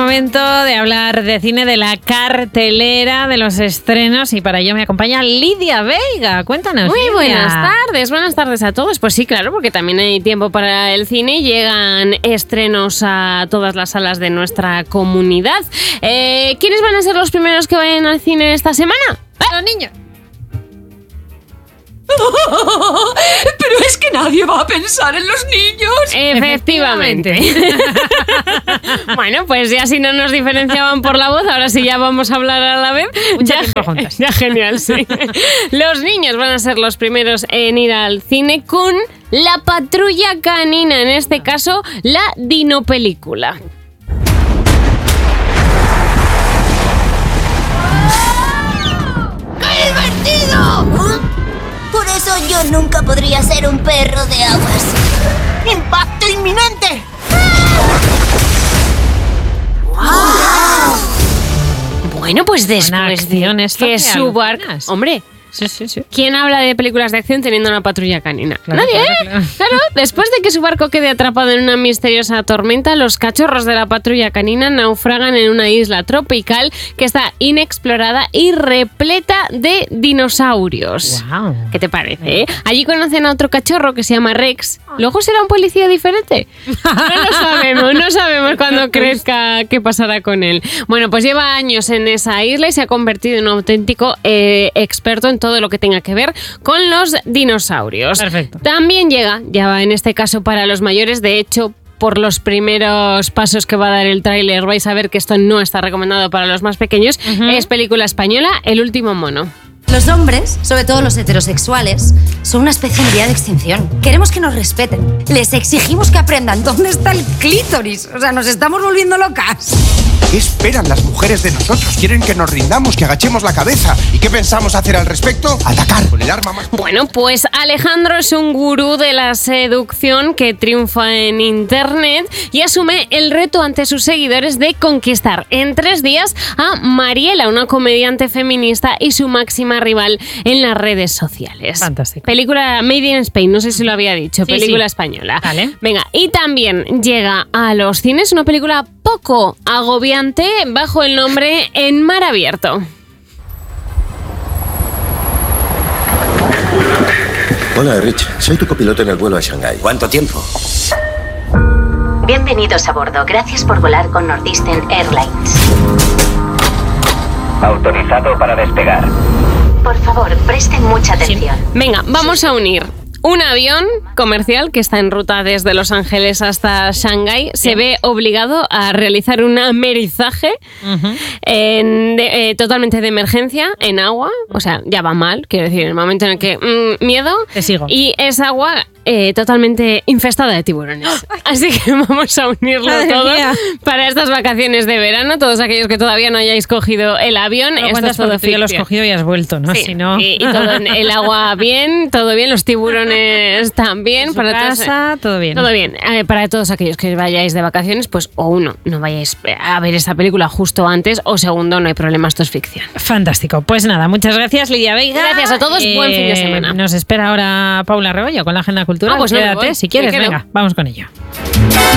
momento de hablar de cine, de la cartelera, de los estrenos, y para ello me acompaña Lidia Veiga. Cuéntanos, Muy Lidia. buenas tardes a todos. Pues sí, claro, porque también hay tiempo para el cine. Llegan estrenos a todas las salas de nuestra comunidad. ¿Quiénes van a ser los primeros que vayan al cine esta semana? Los niños. Pero es que nadie va a pensar en los niños. Efectivamente. Bueno, pues ya si no nos diferenciaban por la voz, ahora sí ya vamos a hablar a la vez. Ya genial, sí. Los niños van a ser los primeros en ir al cine con La Patrulla Canina, en este caso la Dinopelícula. ¡Qué divertido! Por eso yo nunca podría ser un perro de aguas. ¡Impacto inminente! ¡Wow! Bueno, pues después de que su barco... Hombre... Sí. ¿Quién habla de películas de acción teniendo una patrulla canina? Claro, Nadie, claro. Claro, después de que su barco quede atrapado en una misteriosa tormenta, los cachorros de la patrulla canina naufragan en una isla tropical que está inexplorada y repleta de dinosaurios. Wow. ¿Qué te parece? Allí conocen a otro cachorro que se llama Rex. ¿Luego será un policía diferente? No sabemos cuándo crezca qué pasará con él. Bueno, pues lleva años en esa isla y se ha convertido en un auténtico experto en todo lo que tenga que ver con los dinosaurios. Perfecto. También llega, ya va en este caso para los mayores, de hecho, por los primeros pasos que va a dar el tráiler vais a ver que esto no está recomendado para los más pequeños. Es película española, El último mono. Los hombres, sobre todo los heterosexuales, son una especie en vía de extinción. Queremos que nos respeten. Les exigimos que aprendan dónde está el clítoris. O sea, nos estamos volviendo locas. ¿Qué esperan las mujeres de nosotros? ¿Quieren que nos rindamos, que agachemos la cabeza? ¿Y qué pensamos hacer al respecto? Atacar con el arma más... Bueno, pues Alejandro es un gurú de la seducción que triunfa en internet y asume el reto ante sus seguidores de conquistar en 3 días a Mariela, una comediante feminista y su máxima rival en las redes sociales. Fantástico. Película Made in Spain, no sé si lo había dicho, Sí, película sí. española. Vale. Venga, y también llega a los cines una película poco agobiante bajo el nombre En mar abierto. Hola, Rich. Soy tu copiloto en el vuelo a Shanghái. ¿Cuánto tiempo? Bienvenidos a bordo. Gracias por volar con Northeastern Airlines. Autorizado para despegar. Por favor, presten mucha atención. Venga, vamos a unir un avión comercial que está en ruta desde Los Ángeles hasta Shanghái. Se ve obligado a realizar un amerizaje totalmente de emergencia en agua. O sea, ya va mal, quiero decir, en el momento en el que miedo. Te sigo. Y es agua totalmente infestada de tiburones. Así que vamos a unirlo Madre todo mía. para estas vacaciones de verano. Todos aquellos que todavía no hayáis cogido el avión, No lo esto cuentas es todo porque tú ya lo has ficción. cogido y has vuelto, ¿no? Sí, Si no... y todo en el agua bien, todo bien, los tiburones también. En su casa, todo bien. Todo bien. Para todos aquellos que vayáis de vacaciones, pues o uno, no vayáis a ver esta película justo antes, o segundo, no hay problema, esto es ficción. Fantástico. Pues nada, muchas gracias, Lidia Veiga. Gracias a todos, buen fin de semana. Nos espera ahora Paula Rebollo con la Agenda Cultural. Pues no me Quédate, voy, si quieres, me quedo. venga, vamos con ello.